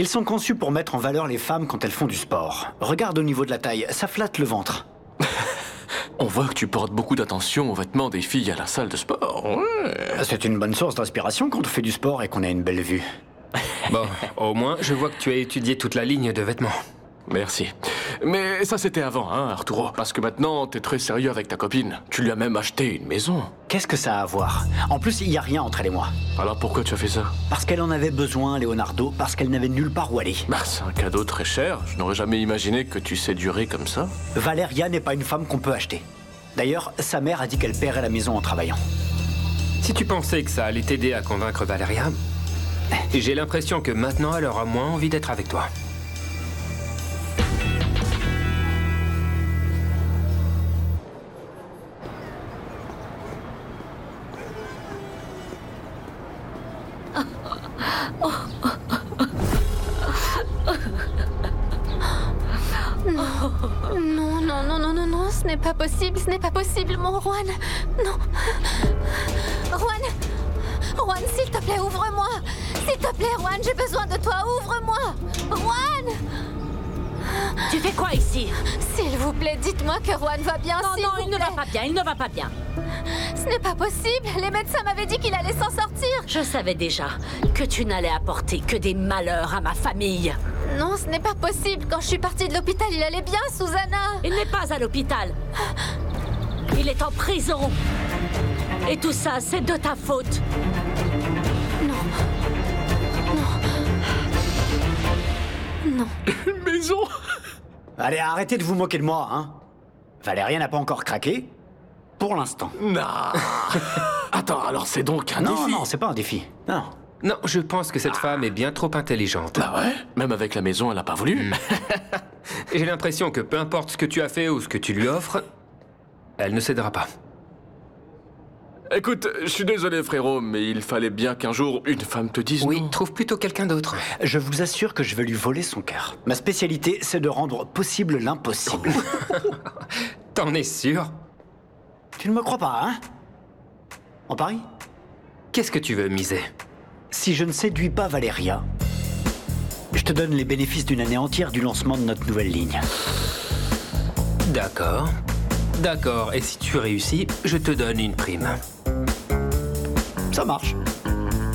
Ils sont conçus pour mettre en valeur les femmes quand elles font du sport. Regarde au niveau de la taille, ça flatte le ventre. On voit que tu portes beaucoup d'attention aux vêtements des filles à la salle de sport. Ouais. C'est une bonne source d'inspiration quand on fait du sport et qu'on a une belle vue. Bon, au moins, je vois que tu as étudié toute la ligne de vêtements. Merci. Mais ça, c'était avant, hein, Arturo. Parce que maintenant, t'es très sérieux avec ta copine. Tu lui as même acheté une maison. Qu'est-ce que ça a à voir? En plus, il n'y a rien entre elle et moi. Alors pourquoi tu as fait ça? Parce qu'elle en avait besoin, Leonardo, parce qu'elle n'avait nulle part où aller. Bah, c'est un cadeau très cher. Je n'aurais jamais imaginé que tu séduirais comme ça. Valeria n'est pas une femme qu'on peut acheter. D'ailleurs, sa mère a dit qu'elle paierait la maison en travaillant. Si tu pensais que ça allait t'aider à convaincre Valeria, j'ai l'impression que maintenant, elle aura moins envie d'être avec toi. Non, non, non, non, non, non, ce n'est pas possible, mon Juan. Non. Juan, Juan, s'il te plaît, ouvre-moi. S'il te plaît, Juan, j'ai besoin de toi, ouvre-moi. Juan! Tu fais quoi ici? S'il vous plaît, dites-moi que Juan va bien, Non, s'il non, vous il ne plaît. va pas bien, il ne va pas bien. Ce n'est pas possible, les médecins m'avaient dit qu'il allait s'en sortir. Je savais déjà que tu n'allais apporter que des malheurs à ma famille. Non, ce n'est pas possible. Quand je suis partie de l'hôpital, il allait bien, Susanna. Il n'est pas à l'hôpital. Il est en prison. Et tout ça, c'est de ta faute. Non. Non. Une maison? Allez, arrêtez de vous moquer de moi, hein. Valéria n'a pas encore craqué. Pour l'instant. Non. Attends, alors c'est donc un Non, défi? non, c'est pas un défi. Non. Non, je pense que cette femme est bien trop intelligente. Bah ouais. Même avec la maison, elle n'a pas voulu. J'ai l'impression que peu importe ce que tu as fait ou ce que tu lui offres, elle ne cédera pas. Écoute, je suis désolé frérot, mais il fallait bien qu'un jour une femme te dise Oui, non. trouve plutôt quelqu'un d'autre. Je vous assure que je vais lui voler son cœur. Ma spécialité, c'est de rendre possible l'impossible. T'en es sûr? Tu ne me crois pas, hein? On parie? Qu'est-ce que tu veux miser? Si je ne séduis pas Valéria, je te donne les bénéfices d'une année entière du lancement de notre nouvelle ligne. D'accord. D'accord, et si tu réussis, je te donne une prime. Ça marche.